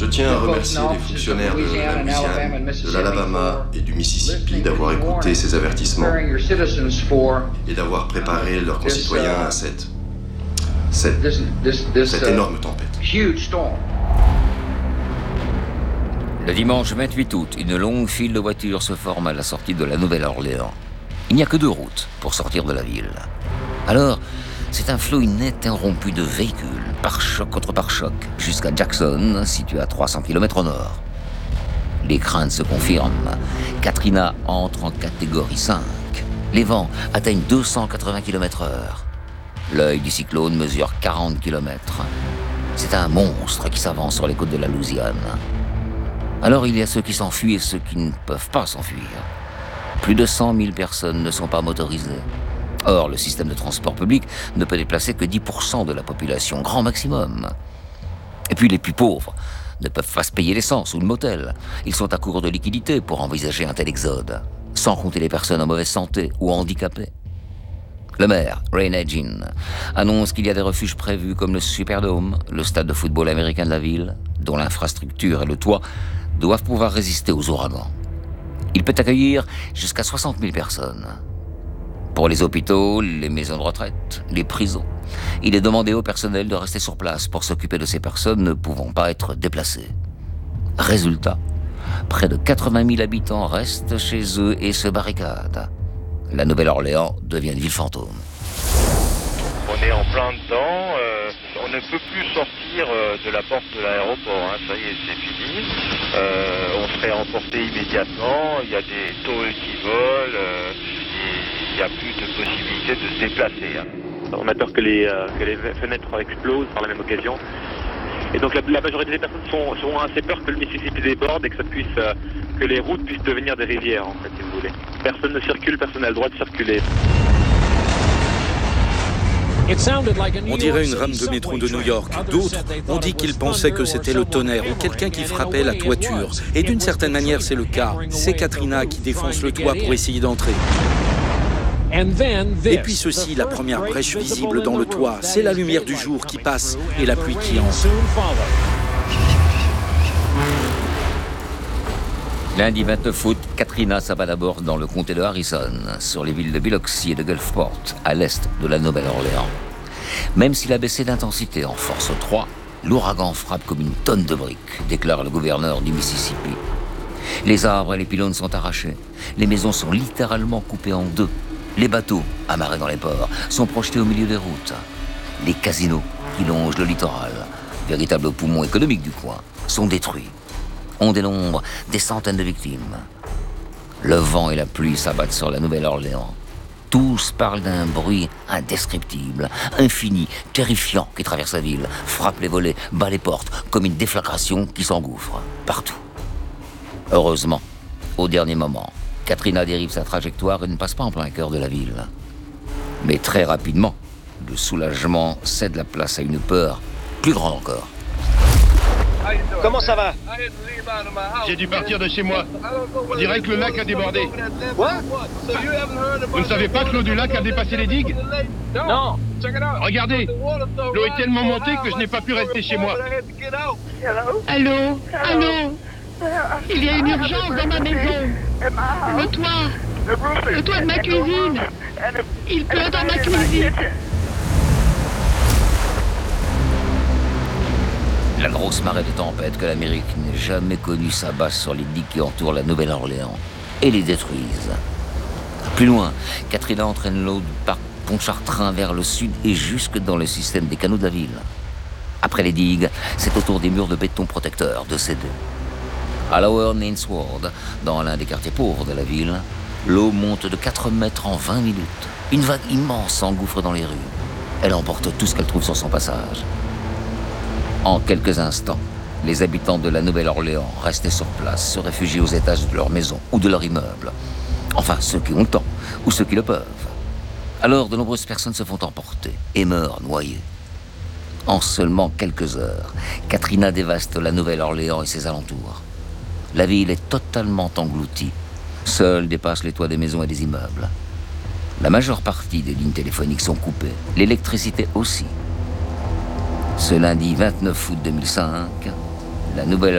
tiens à remercier les fonctionnaires de la Louisiane, de l'Alabama et du Mississippi d'avoir écouté ces avertissements et d'avoir préparé leurs concitoyens à cette énorme tempête. Le dimanche 28 août, une longue file de voitures se forme à la sortie de la Nouvelle-Orléans. Il n'y a que 2 routes pour sortir de la ville. Alors, c'est un flot ininterrompu de véhicules, pare-choc contre pare-choc, jusqu'à Jackson, situé à 300 km au nord. Les craintes se confirment. Katrina entre en catégorie 5. Les vents atteignent 280 km/h. L'œil du cyclone mesure 40 km. C'est un monstre qui s'avance sur les côtes de la Louisiane. Alors il y a ceux qui s'enfuient et ceux qui ne peuvent pas s'enfuir. Plus de 100 000 personnes ne sont pas motorisées. Or, le système de transport public ne peut déplacer que 10% de la population, grand maximum. Et puis les plus pauvres ne peuvent pas se payer l'essence ou le motel. Ils sont à court de liquidités pour envisager un tel exode, sans compter les personnes en mauvaise santé ou handicapées. Le maire, Ray Nagin, annonce qu'il y a des refuges prévus comme le Superdome, le stade de football américain de la ville, dont l'infrastructure et le toit doivent pouvoir résister aux ouragans. Il peut accueillir jusqu'à 60 000 personnes. Pour les hôpitaux, les maisons de retraite, les prisons, il est demandé au personnel de rester sur place pour s'occuper de ces personnes ne pouvant pas être déplacées. Résultat, près de 80 000 habitants restent chez eux et se barricadent. La Nouvelle-Orléans devient une ville fantôme. On est en plein dedans, on ne peut plus sortir de la porte de l'aéroport, ça y est, c'est fini. On serait emporté immédiatement, il y a des tôles qui volent, il n'y a plus de possibilité de se déplacer. On a peur que les fenêtres explosent par la même occasion. Et donc la majorité des personnes sont assez peur que le Mississippi déborde et que les routes puissent devenir des rivières, en fait, si vous voulez. Personne ne circule, personne n'a le droit de circuler. On dirait une rame de métro de New York. D'autres ont dit qu'ils pensaient que c'était le tonnerre ou quelqu'un qui frappait la toiture. Et d'une certaine manière, c'est le cas. C'est Katrina qui défonce le toit pour essayer d'entrer. Et puis ceci, la première brèche visible dans le toit, c'est la lumière du jour qui passe et la pluie qui entre. Lundi 29 août, Katrina s'abat d'abord dans le comté de Harrison, sur les villes de Biloxi et de Gulfport, à l'est de la Nouvelle-Orléans. Même s'il a baissé d'intensité en force 3, l'ouragan frappe comme une tonne de briques, déclare le gouverneur du Mississippi. Les arbres et les pylônes sont arrachés, les maisons sont littéralement coupées en 2. Les bateaux, amarrés dans les ports, sont projetés au milieu des routes. Les casinos qui longent le littoral, véritable poumon économique du coin, sont détruits. On dénombre des centaines de victimes. Le vent et la pluie s'abattent sur la Nouvelle-Orléans. Tous parlent d'un bruit indescriptible, infini, terrifiant qui traverse la ville, frappe les volets, bat les portes, comme une déflagration qui s'engouffre partout. Heureusement, au dernier moment, Katrina dérive sa trajectoire et ne passe pas en plein cœur de la ville. Mais très rapidement, le soulagement cède la place à une peur plus grande encore. Comment ça va? J'ai dû partir de chez moi. On dirait que le lac a débordé. Quoi? Vous ne savez pas que l'eau du lac a dépassé les digues? Non. Regardez, l'eau est tellement montée que je n'ai pas pu rester chez moi. Allô? Allô? Il y a une urgence dans ma maison. Le toit de ma cuisine. Il pleut dans ma cuisine. La grosse marée de tempête que l'Amérique n'ait jamais connue s'abat sur les digues qui entourent la Nouvelle-Orléans et les détruisent. Plus loin, Katrina entraîne l'eau du parc Pontchartrain vers le sud et jusque dans le système des canaux de la ville. Après les digues, c'est au tour des murs de béton protecteurs de céder. À Lower Nainsward, dans l'un des quartiers pauvres de la ville, l'eau monte de 4 mètres en 20 minutes. Une vague immense s'engouffre dans les rues. Elle emporte tout ce qu'elle trouve sur son passage. En quelques instants, les habitants de la Nouvelle-Orléans, restés sur place, se réfugient aux étages de leur maison ou de leur immeuble. Enfin, ceux qui ont le temps ou ceux qui le peuvent. Alors, de nombreuses personnes se font emporter et meurent noyées. En seulement quelques heures, Katrina dévaste la Nouvelle-Orléans et ses alentours. La ville est totalement engloutie. Seuls dépassent les toits des maisons et des immeubles. La majeure partie des lignes téléphoniques sont coupées, l'électricité aussi. Ce lundi 29 août 2005, la Nouvelle